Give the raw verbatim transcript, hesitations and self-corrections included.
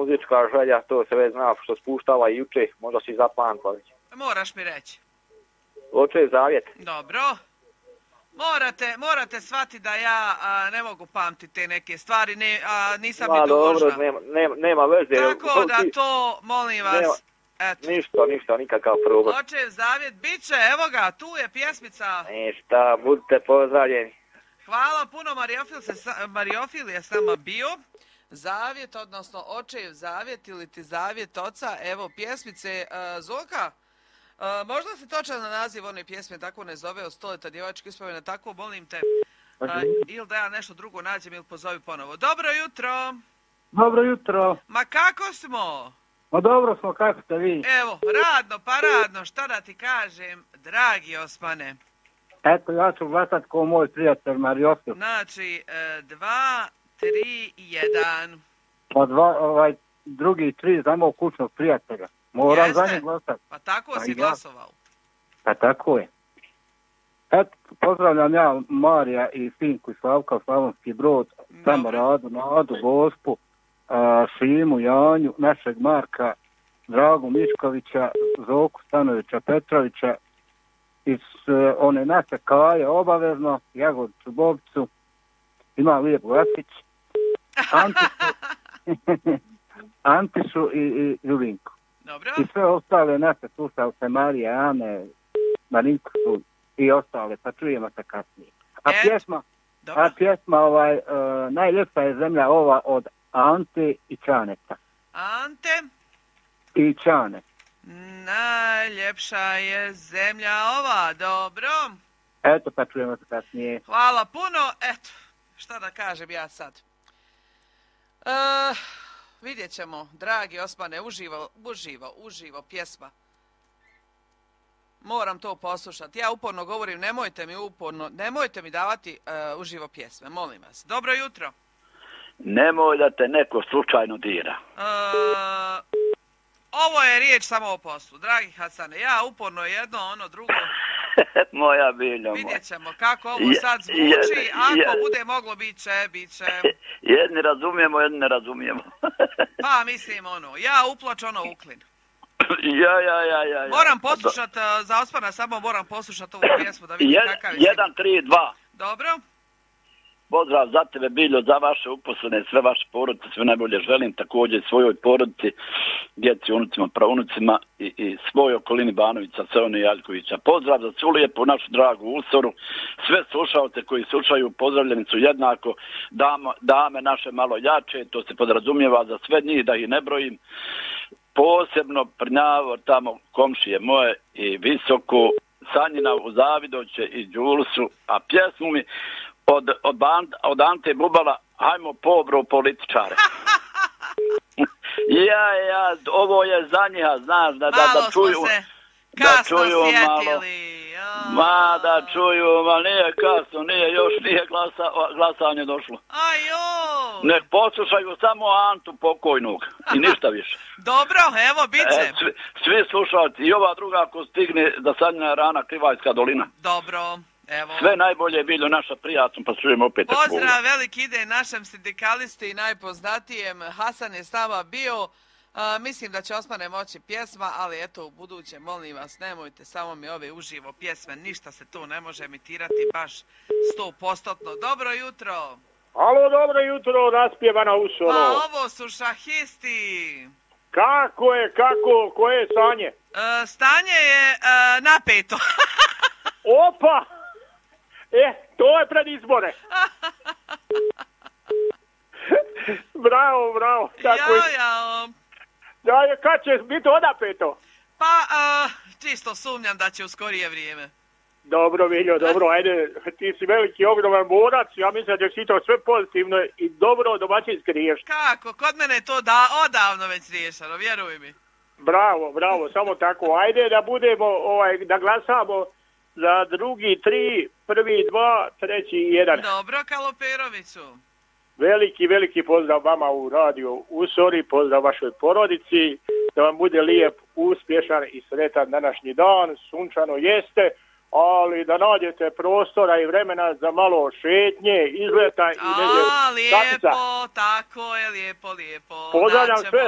muzička želja, to se već zna što spuštava i juče, možda si zapamtila već. Moraš mi reći. Očev zavjet. Dobro. Morate, morate shvatiti da ja a, ne mogu pamtiti te neke stvari, ne, a, nisam Ma, ni dužna. dobro, nema, nema, nema veze. Tako da to, molim vas, nema, eto. Ništa, ništa, nikakav problem. Očev zavjet, bit će, evo ga, tu je pjesmica. Ništa, budite pozdravljeni. Hvala puno, Mariofil, se, Mariofil je s nama bio. Zavjet, odnosno očev zavjet ili ti zavjet oca, evo pjesmice uh, Zoka. Uh, možda se točan na naziv one pjesme tako ne zove od stoleta djevačke uspomene, tako molim te. Uh, ili da ja nešto drugo nađem ili pozovi ponovo. Dobro jutro. Dobro jutro. Ma kako smo? Ma dobro smo, kako ste vi? Evo, radno, pa radno, šta da ti kažem, dragi Osmane. Eto, ja ću glasati ko moj prijatelj Mariofil. Znači, uh, dva, tri, jedan. Pa dva, ovaj, drugi tri za mog kućnog prijatelja. Moram Jeste? za njih glasati. Pa tako pa si ja. glasovao. Pa tako je. Eto, pozdravljam ja Marija i Finku i Slavka, Slavonski Brod, tamo Radu, Nadu, Gospu, a, Šimu, Janju, našeg Marka, Dragu Miškovića, Zoku Stanovića Petrovića, iz uh, one naše Kaje obavezno, Jagodicu Bobicu, ima Lijep Vlasić, Antišu, Antišu i, i Ljubinku. Dobro. I sve ostale naše slušalce, Marije, Ane, Marinku i ostale, pa čujemo se kasnije. A Et, pjesma, dobro. a pjesma ovaj, uh, najljepša je zemlja ova od Ante i Čaneta. Ante? I Čane. Najljepša je zemlja ova, dobro. Eto, pa čujemo se kasnije. Hvala puno, eto, šta da kažem ja sad. E, vidjet ćemo, dragi Osmane, uživo, uživo, uživo, pjesma. Moram to poslušati. Ja uporno govorim, nemojte mi uporno, nemojte mi davati uh, uživo pjesme, molim vas. Dobro jutro. Nemoj da te neko slučajno dira. E, ovo je riječ samo o poslu, dragi Hasane. Ja uporno jedno, ono drugo. Moja bilja. Vidjet ćemo kako ovo sad zvuči. Je, Ako je, bude moglo, bit će, bit će. Jedni razumijemo, jedni ne razumijemo. Pa mislim ono, ja uploč, ono uklin. Ja, ja, ja, ja. Moram poslušati, za Osmana samo moram poslušati ovu pjesmu da vidim Jed, kakav je. Jedan, tri, dva. Dobro. Pozdrav za tebe, Biljo, za vaše uposlene, sve vaše porodice, sve najbolje želim, također svojoj porodici, djeci, unucima, pravunucima i, i svoj okolini Banovića, Sevone Jaljkovića. Pozdrav za svu lijepu našu dragu Usoru, sve slušalce koji slušaju, pozdravljeni su jednako, dame, dame naše malo jače, to se podrazumijeva za sve njih, da ih ne brojim, posebno Prnjavor, tamo komšije moje i Visoko, Sanjina u Zavidoće i Đulusu, a pjesmu mi Od, od, band, od Ante Bubala, hajmo pobro političare. ja, ja, ovo je za njiha, znaš, da, da, da čuju. Malo smo se kasno da čuju sjetili. Malo, ma, da čuju, ma nije kasno, nije, još nije glasa, glasanje došlo. Ajo! Nek poslušaju samo Antu pokojnog i ništa više. Dobro, evo, bit će. E, svi, svi slušalci i ova druga ko stigne da Sanjina rana Krivajska dolina. Dobro. Evo. Sve najbolje je bilo naša prijatno, pa čujemo opet. Pozdrav, veliki ide našem sindikalisti i najpoznatijem. Hasan je s nama bio. A, mislim da će Osmane moći pjesma, ali eto, u buduće, molim vas, nemojte samo mi ove uživo pjesme. Ništa se tu ne može emitirati baš sto posto. Dobro jutro. Alo, dobro jutro, raspjevana Usoro. Pa ovo su šahisti. Kako je, kako, koje je stanje? E, stanje je e, napeto. Opa! E, to je pred izbore. bravo, bravo. Tako ja, ja. Da je, kad će biti odapeto? Pa, uh, čisto sumnjam da će u skorije vrijeme. Dobro, Viljo, dobro, ajde, ti si veliki, ogroman borac, ja mislim da si to sve pozitivno i dobro domaćinski riješiti. Kako? Kod mene je to da odavno već riješeno, vjeruj mi. Bravo, bravo, samo tako. Ajde da budemo, ovaj, da glasamo za drugi tri, prvi dva, treći jedan. Dobro, Kaloperoviću. Veliki, veliki pozdrav vama u radiju Usori, pozdrav vašoj porodici, da vam bude lijep, uspješan i sretan današnji dan, sunčano jeste, ali da nađete prostora i vremena za malo šetnje, izleta i neđe. A, lijepo, tako je, lijepo, lijepo. Pozdravljam sve